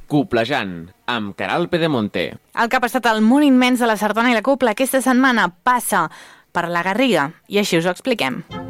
Coplejant, amb Caral Pedemonte. El que ha passat al món immens de la sardana i la copla aquesta setmana passa per la Garriga, i així us ho expliquem.